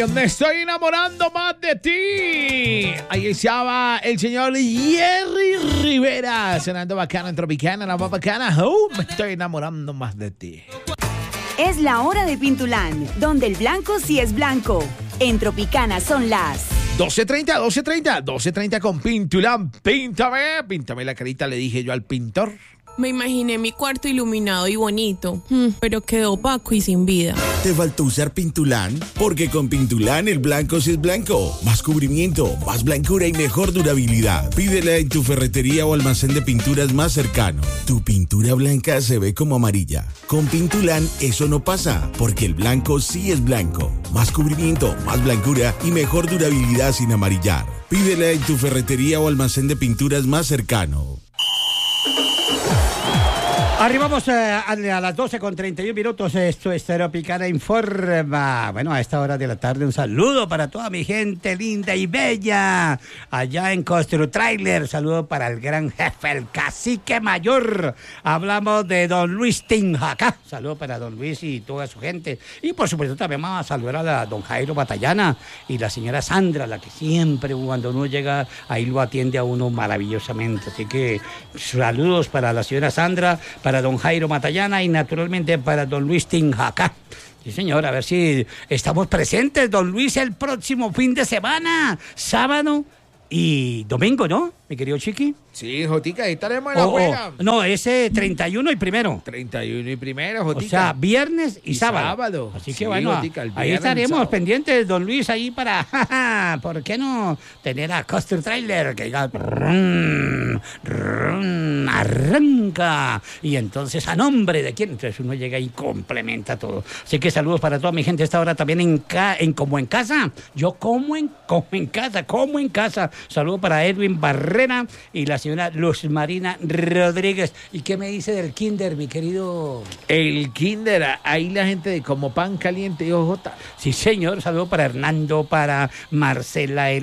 Dios, me estoy enamorando más de ti. Ahí estaba el señor Jerry Rivera, sonando bacana en Tropicana, la más bacana. Me estoy enamorando más de ti. Es la hora de Pintulán, donde el blanco sí es blanco. En Tropicana son las 12:30 con Pintulán. Píntame la carita, le dije yo al pintor. Me imaginé mi cuarto iluminado y bonito, pero quedó opaco y sin vida. ¿Te faltó usar Pintulán? Porque con Pintulán el blanco sí es blanco. Más cubrimiento, más blancura y mejor durabilidad. Pídela en tu ferretería o almacén de pinturas más cercano. Tu pintura blanca se ve como amarilla. Con Pintulán eso no pasa, porque el blanco sí es blanco. Más cubrimiento, más blancura y mejor durabilidad sin amarillar. Pídela en tu ferretería o almacén de pinturas más cercano. Arribamos a las 12:31. Esto es Tropicana Informa. Bueno, a esta hora de la tarde un saludo para toda mi gente linda y bella allá en Construtrailer. Saludo para el gran jefe, el cacique mayor. Hablamos de don Luis Tinjacá. Saludo para don Luis y toda su gente. Y por supuesto también vamos a saludar a don Jairo Batallana y la señora Sandra, la que siempre cuando uno llega ahí lo atiende a uno maravillosamente. Así que saludos para la señora Sandra, para don Jairo Matallana y naturalmente para don Luis Tinjacá. Sí, señor, a ver si estamos presentes, don Luis, el próximo fin de semana, sábado y domingo, ¿no, mi querido Chiqui? Sí, Jotica, ahí estaremos en la juega. No, ese 31 y primero. 31 y primero, Jotica. O sea, viernes y sábado. Así que sí, bueno, Jotica, ahí estaremos pendientes, don Luis, ahí para, ¿por qué no tener a Construtrailer que diga, arranca? Y entonces, ¿a nombre de quién? Entonces uno llega y complementa todo. Así que saludos para toda mi gente a esta hora también en Como en Casa. Yo como en casa. Saludos para Edwin Barrera y la señora Luz Marina Rodríguez. ¿Y qué me dice del kinder, mi querido? El kinder, ahí la gente de Como Pan Caliente y OJ. Sí, señor. Saludos para Hernando, para Marcela,